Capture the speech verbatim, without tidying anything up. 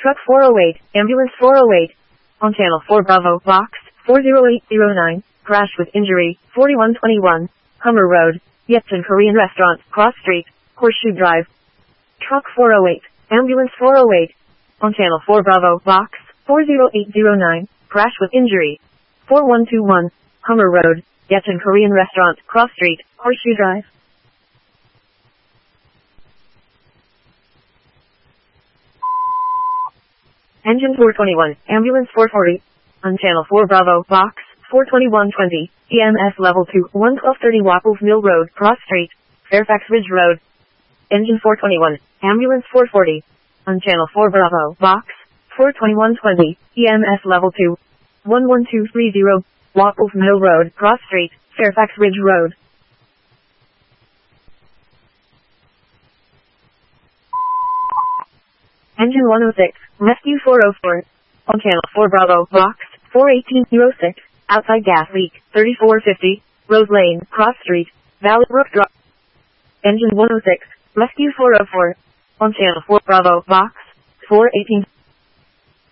Truck four oh eight, Ambulance four oh eight. On Channel four Bravo, Box four oh eight oh nine. Crash with injury, forty-one twenty-one. Hummer Road, Yeton Korean Restaurant, Cross Street, Horseshoe Drive. Truck four oh eight, Ambulance four oh eight. On Channel four Bravo, Box four oh eight oh nine. Crash with injury, forty-one twenty-one. Hummer Road, Yeton Korean Restaurant, Cross Street, Horseshoe Drive. Engine four twenty-one, Ambulance four forty. On Channel four Bravo, Box four twenty-one twenty. E M S Level two, one twelve thirty Wapples Mill Road, Cross Street, Fairfax Ridge Road. Engine four twenty-one, Ambulance four forty. On Channel four Bravo, Box four twenty-one twenty. E M S Level two, one one two three zero. Wapples Mill Road, Cross Street, Fairfax Ridge Road. Engine one oh six, Rescue four oh four. On Channel four Bravo, Box four eighteen oh six. Outside gas leak, thirty-four fifty. Rose Lane, Cross Street, Valley Brook Drive. Engine one oh six, Rescue four oh four. On Channel four Bravo, Box four eighteen.